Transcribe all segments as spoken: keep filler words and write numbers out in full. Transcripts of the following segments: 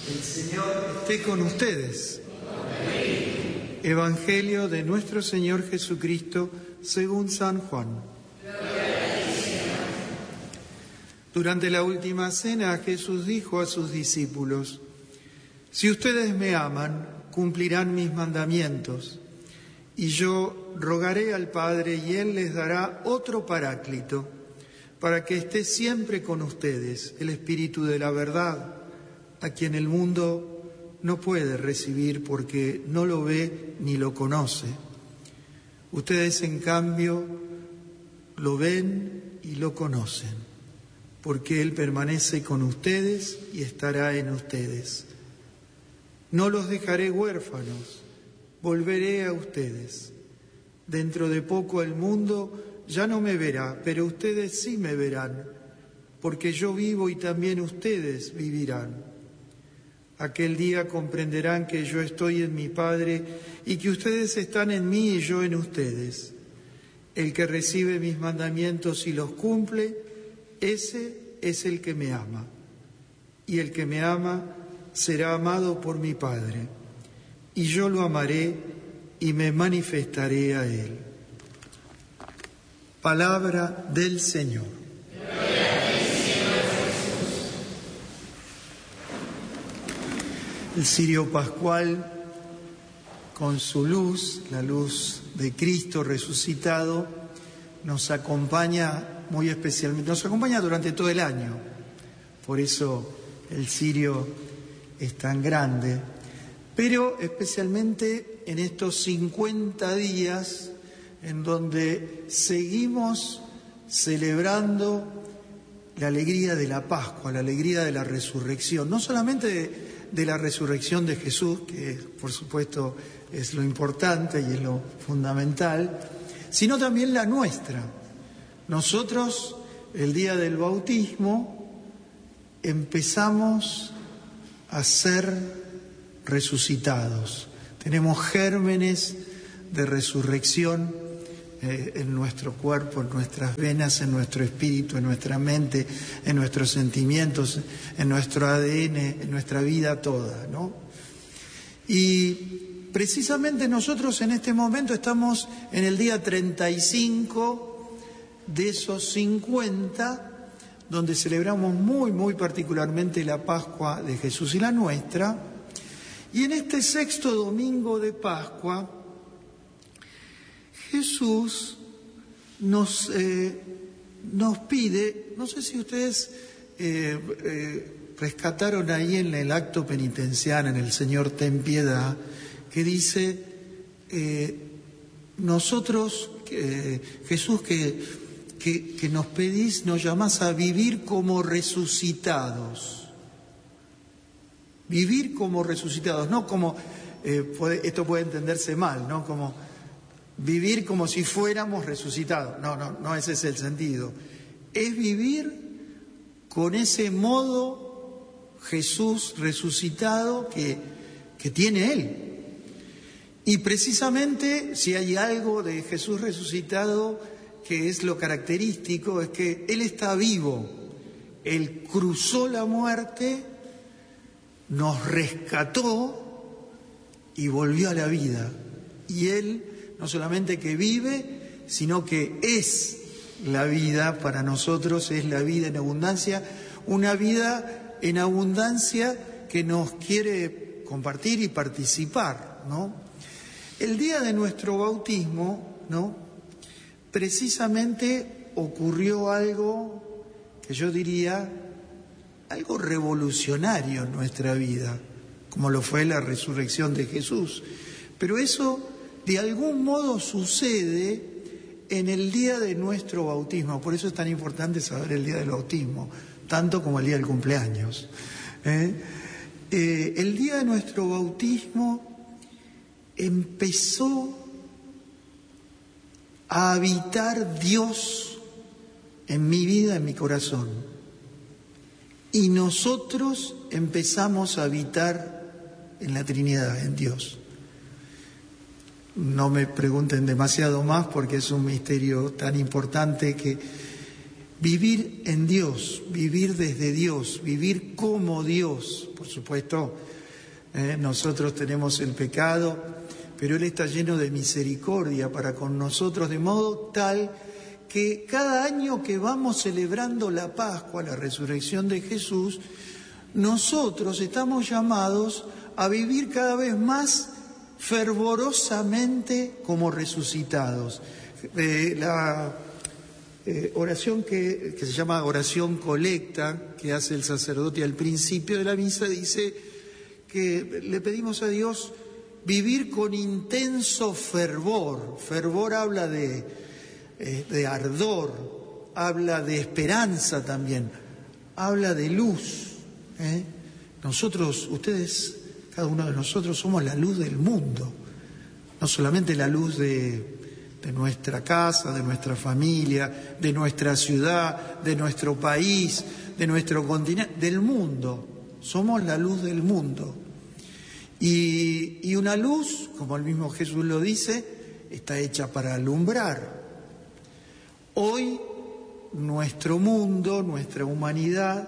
El Señor esté con ustedes. Evangelio de nuestro Señor Jesucristo según San Juan. Durante la última cena, Jesús dijo a sus discípulos: si ustedes me aman, cumplirán mis mandamientos, y yo rogaré al Padre y Él les dará otro Paráclito, para que esté siempre con ustedes, el Espíritu de la verdad, a quien el mundo no puede recibir porque no lo ve ni lo conoce. Ustedes, en cambio, lo ven y lo conocen, porque Él permanece con ustedes y estará en ustedes. No los dejaré huérfanos, volveré a ustedes. Dentro de poco el mundo ya no me verá, pero ustedes sí me verán, porque yo vivo y también ustedes vivirán. Aquel día comprenderán que yo estoy en mi Padre y que ustedes están en mí y yo en ustedes. El que recibe mis mandamientos y los cumple, ese es el que me ama. Y el que me ama será amado por mi Padre. Y yo lo amaré y me manifestaré a él. Palabra del Señor. El cirio pascual, con su luz, la luz de Cristo resucitado, nos acompaña muy especialmente, nos acompaña durante todo el año. Por eso el cirio es tan grande, pero especialmente en estos cincuenta días en donde seguimos celebrando la alegría de la Pascua, la alegría de la resurrección, no solamente de, de la resurrección de Jesús, que por supuesto es lo importante y es lo fundamental, sino también la nuestra. Nosotros, el día del bautismo, empezamos a ser resucitados. Tenemos gérmenes de resurrección eh, en nuestro cuerpo, en nuestras venas, en nuestro espíritu, en nuestra mente, en nuestros sentimientos, en nuestro A D N, en nuestra vida toda, ¿no? Y precisamente nosotros en este momento estamos en el día treinta y cinco de esos cincuenta, donde celebramos muy, muy particularmente la Pascua de Jesús y la nuestra. Y en este sexto domingo de Pascua, Jesús nos, eh, nos pide, no sé si ustedes eh, eh, rescataron ahí en el acto penitencial, en el Señor ten piedad, que dice, eh, nosotros, eh, Jesús, que, que, que nos pedís, nos llamás a vivir como resucitados. Vivir como resucitados, no como, eh, puede, esto puede entenderse mal, ¿no? Como vivir como si fuéramos resucitados. No, no, no ese es el sentido. Es vivir con ese modo Jesús resucitado que, que tiene Él. Y precisamente si hay algo de Jesús resucitado que es lo característico, es que Él está vivo. Él cruzó la muerte, nos rescató y volvió a la vida. Y Él no solamente que vive, sino que es la vida para nosotros, es la vida en abundancia, una vida en abundancia que nos quiere compartir y participar, ¿no? El día de nuestro bautismo, ¿no?, precisamente ocurrió algo que yo diría algo revolucionario en nuestra vida, como lo fue la resurrección de Jesús. Pero eso de algún modo sucede en el día de nuestro bautismo. Por eso es tan importante saber el día del bautismo, tanto como el día del cumpleaños. ¿Eh? Eh, el día de nuestro bautismo empezó a habitar Dios en mi vida, en mi corazón. Y nosotros empezamos a habitar en la Trinidad, en Dios. No me pregunten demasiado más porque es un misterio tan importante que vivir en Dios, vivir desde Dios, vivir como Dios. Por supuesto, eh, nosotros tenemos el pecado, pero Él está lleno de misericordia para con nosotros, de modo tal que cada año que vamos celebrando la Pascua, la resurrección de Jesús, nosotros estamos llamados a vivir cada vez más fervorosamente como resucitados. Eh, la eh, oración que, que se llama oración colecta, que hace el sacerdote al principio de la misa, dice que le pedimos a Dios vivir con intenso fervor. Fervor habla de, eh, de ardor, habla de esperanza también, habla de luz. ¿eh? Nosotros, ustedes, cada uno de nosotros somos la luz del mundo, no solamente la luz de, de nuestra casa, de nuestra familia, de nuestra ciudad, de nuestro país, de nuestro continente, del mundo. Somos la luz del mundo. Y, y una luz, como el mismo Jesús lo dice, está hecha para alumbrar. Hoy nuestro mundo, nuestra humanidad,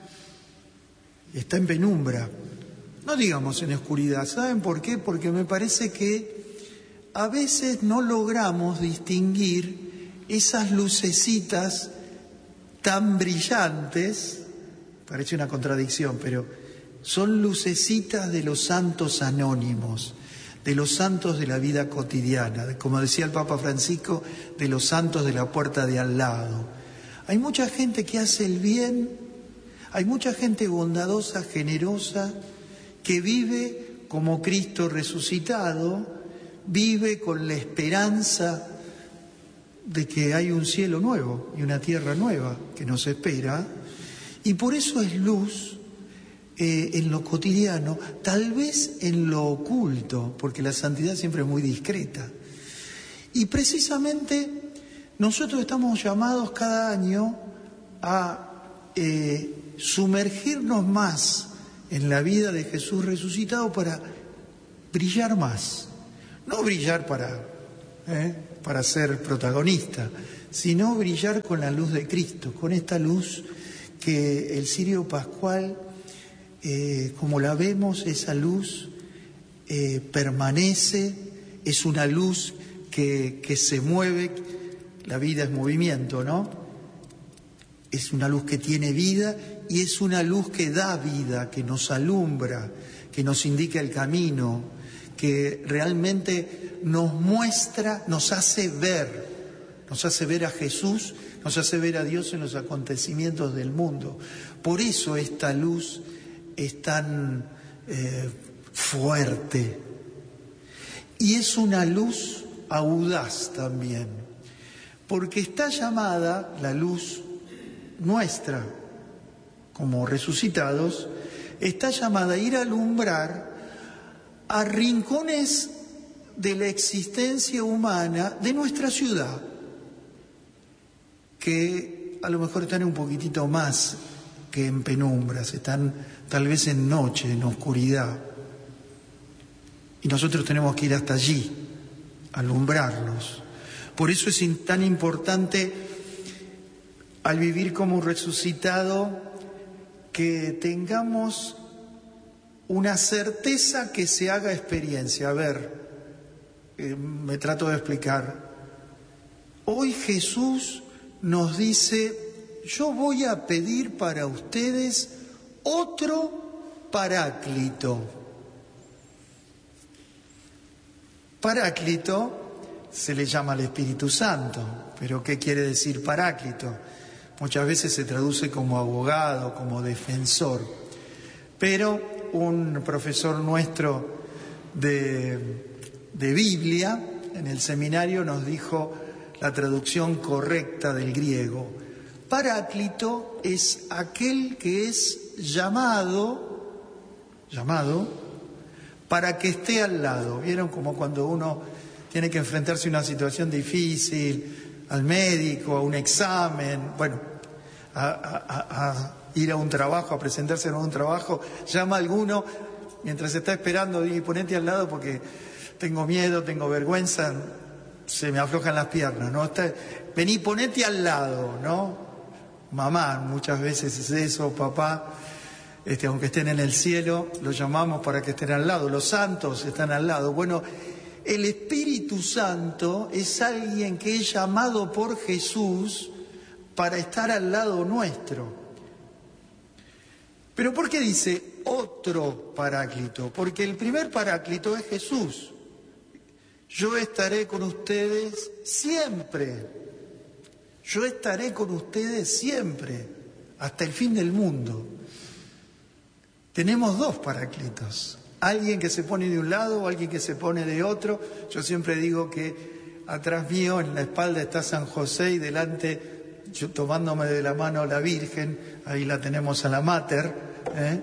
está en penumbra. No digamos en oscuridad. ¿Saben por qué? Porque me parece que a veces no logramos distinguir esas lucecitas tan brillantes, parece una contradicción, pero son lucecitas de los santos anónimos, de los santos de la vida cotidiana, como decía el Papa Francisco, de los santos de la puerta de al lado. Hay mucha gente que hace el bien, hay mucha gente bondadosa, generosa, que vive como Cristo resucitado, vive con la esperanza de que hay un cielo nuevo y una tierra nueva que nos espera, y por eso es luz eh, en lo cotidiano, tal vez en lo oculto, porque la santidad siempre es muy discreta. Y precisamente nosotros estamos llamados cada año a eh, sumergirnos más en la vida de Jesús resucitado para brillar más. No brillar para, eh, para ser protagonista, sino brillar con la luz de Cristo, con esta luz que el cirio pascual, eh, como la vemos, esa luz eh, permanece, es una luz que, que se mueve, la vida es movimiento, ¿no? Es una luz que tiene vida y es una luz que da vida, que nos alumbra, que nos indica el camino, que realmente nos muestra, nos hace ver, nos hace ver a Jesús, nos hace ver a Dios en los acontecimientos del mundo. Por eso esta luz es tan eh, fuerte. Y es una luz audaz también, porque está llamada la luz nuestra, como resucitados, está llamada a ir a alumbrar a rincones de la existencia humana de nuestra ciudad, que a lo mejor están un poquitito más que en penumbras, están tal vez en noche, en oscuridad. Y nosotros tenemos que ir hasta allí, alumbrarlos. Por eso es tan importante, al vivir como resucitado, que tengamos una certeza que se haga experiencia. A ver, eh, me trato de explicar. Hoy Jesús nos dice: yo voy a pedir para ustedes otro paráclito. Paráclito se le llama al Espíritu Santo, pero ¿qué quiere decir paráclito? Muchas veces se traduce como abogado, como defensor. Pero un profesor nuestro de, de Biblia en el seminario nos dijo la traducción correcta del griego. Paráclito es aquel que es llamado, llamado para que esté al lado. ¿Vieron? Como cuando uno tiene que enfrentarse a una situación difícil, al médico, a un examen, bueno, a, a, a ir a un trabajo, a presentarse en un trabajo, llama a alguno mientras está esperando y ponete al lado porque tengo miedo, tengo vergüenza, se me aflojan las piernas, ¿no? Está, vení, ponete al lado, ¿no? mamá, muchas veces es eso, papá, este, aunque estén en el cielo, los llamamos para que estén al lado, los santos están al lado. Bueno, el Espíritu Santo es alguien que es llamado por Jesús para estar al lado nuestro. ¿Pero por qué dice otro paráclito? Porque el primer paráclito es Jesús. Yo estaré con ustedes siempre. Yo estaré con ustedes siempre, hasta el fin del mundo. Tenemos dos paráclitos. Alguien que se pone de un lado o alguien que se pone de otro. Yo siempre digo que atrás mío, en la espalda, está San José y delante, yo tomándome de la mano la Virgen, ahí la tenemos a la Mater. ¿eh?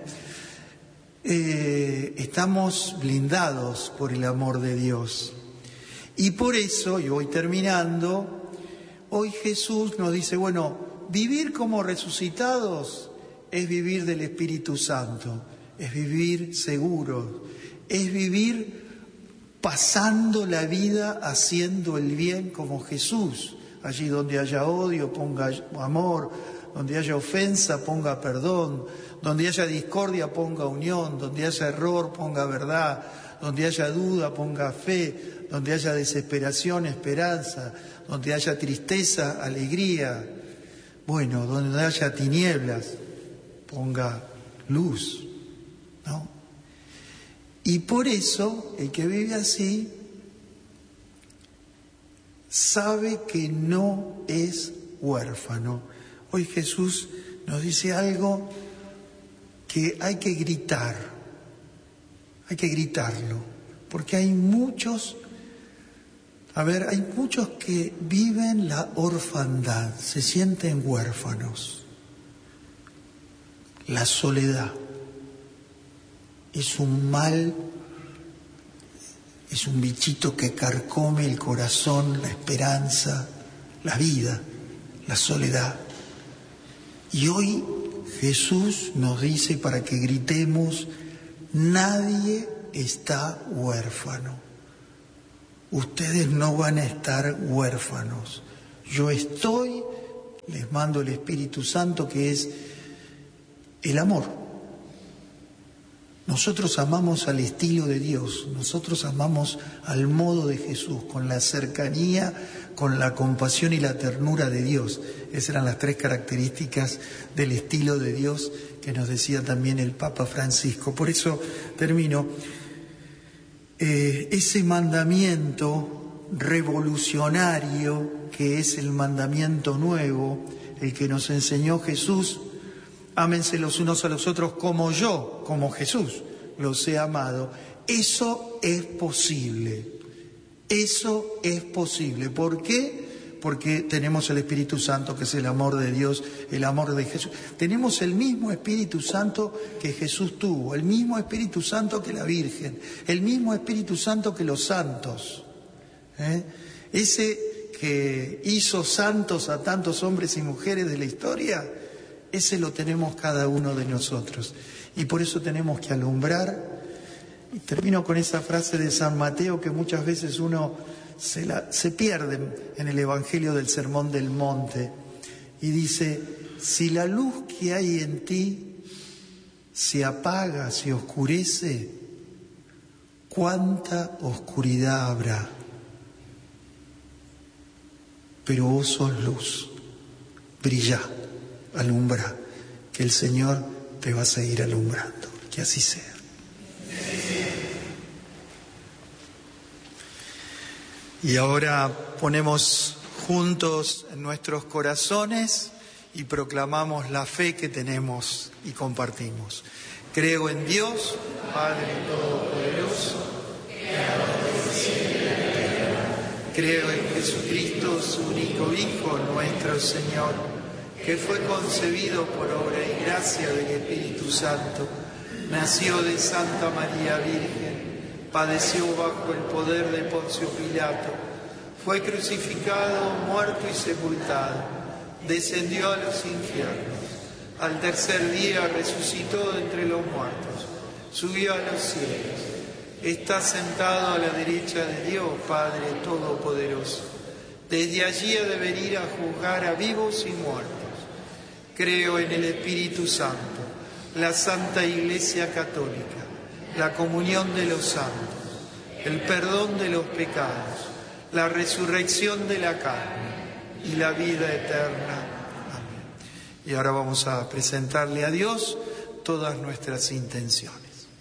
Eh, estamos blindados por el amor de Dios. Y por eso, y voy terminando, hoy Jesús nos dice, bueno, vivir como resucitados es vivir del Espíritu Santo. Es vivir seguro, es vivir pasando la vida haciendo el bien como Jesús. Allí donde haya odio, ponga amor, donde haya ofensa, ponga perdón, donde haya discordia, ponga unión, donde haya error, ponga verdad, donde haya duda, ponga fe, donde haya desesperación, esperanza, donde haya tristeza, alegría. Bueno, donde haya tinieblas, ponga luz. ¿No? Y por eso el que vive así sabe que no es huérfano. Hoy Jesús nos dice algo que hay que gritar, hay que gritarlo, porque hay muchos, a ver, hay muchos que viven la orfandad, se sienten huérfanos, la soledad. Es un mal, es un bichito que carcome el corazón, la esperanza, la vida, la soledad. Y hoy Jesús nos dice para que gritemos, nadie está huérfano. Ustedes no van a estar huérfanos. Yo estoy, les mando el Espíritu Santo que es el amor. Nosotros amamos al estilo de Dios, nosotros amamos al modo de Jesús, con la cercanía, con la compasión y la ternura de Dios. Esas eran las tres características del estilo de Dios que nos decía también el Papa Francisco. Por eso termino, eh, ese mandamiento revolucionario que es el mandamiento nuevo, el que nos enseñó Jesús, ámense los unos a los otros como yo, como Jesús, los he amado. Eso es posible. Eso es posible. ¿Por qué? Porque tenemos el Espíritu Santo, que es el amor de Dios, el amor de Jesús. Tenemos el mismo Espíritu Santo que Jesús tuvo, el mismo Espíritu Santo que la Virgen, el mismo Espíritu Santo que los santos. ¿Eh? Ese que hizo santos a tantos hombres y mujeres de la historia, ese lo tenemos cada uno de nosotros. Y por eso tenemos que alumbrar. Y termino con esa frase de San Mateo que muchas veces uno se, la, se pierde en el Evangelio del Sermón del Monte. Y dice, si la luz que hay en ti se apaga, se oscurece, ¿cuánta oscuridad habrá? Pero vos sos luz, brillá. Alumbra, que el Señor te va a seguir alumbrando, que así sea. Y ahora ponemos juntos en nuestros corazones y proclamamos la fe que tenemos y compartimos. Creo en Dios, Padre Todopoderoso, Creador del cielo y la tierra. Creo en Jesucristo, su único Hijo, nuestro Señor, que fue concebido por obra y gracia del Espíritu Santo, nació de Santa María Virgen, padeció bajo el poder de Poncio Pilato, fue crucificado, muerto y sepultado, descendió a los infiernos, al tercer día resucitó de entre los muertos, subió a los cielos, está sentado a la derecha de Dios, Padre Todopoderoso. Desde allí ha de venir a juzgar a vivos y muertos. Creo en el Espíritu Santo, la Santa Iglesia Católica, la comunión de los santos, el perdón de los pecados, la resurrección de la carne y la vida eterna. Amén. Y ahora vamos a presentarle a Dios todas nuestras intenciones.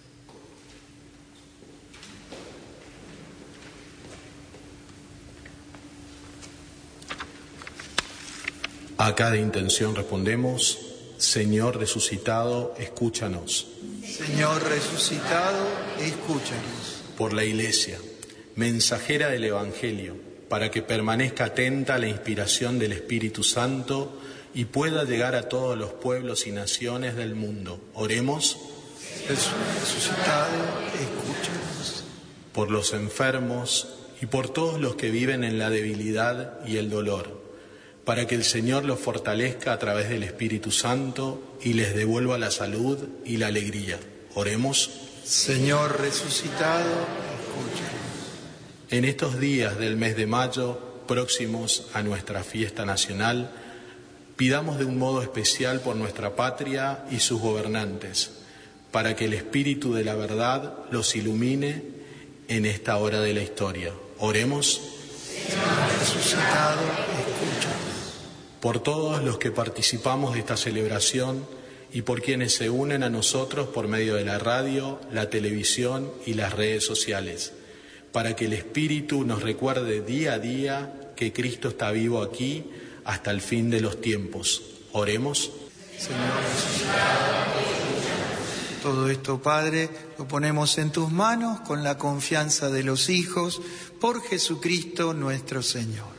A cada intención respondemos: Señor resucitado, escúchanos. Señor resucitado, escúchanos. Por la Iglesia, mensajera del Evangelio, para que permanezca atenta a la inspiración del Espíritu Santo y pueda llegar a todos los pueblos y naciones del mundo. Oremos. Jesús resucitado, escúchanos. Por los enfermos y por todos los que viven en la debilidad y el dolor, para que el Señor los fortalezca a través del Espíritu Santo y les devuelva la salud y la alegría. Oremos. Señor resucitado, escúchanos. En estos días del mes de mayo, próximos a nuestra fiesta nacional, pidamos de un modo especial por nuestra patria y sus gobernantes, para que el Espíritu de la verdad los ilumine en esta hora de la historia. Oremos. Señor resucitado, escúchanos. Por todos los que participamos de esta celebración y por quienes se unen a nosotros por medio de la radio, la televisión y las redes sociales, para que el Espíritu nos recuerde día a día que Cristo está vivo aquí hasta el fin de los tiempos. Oremos. Señor resucitado, todo esto, Padre, lo ponemos en tus manos con la confianza de los hijos, por Jesucristo nuestro Señor.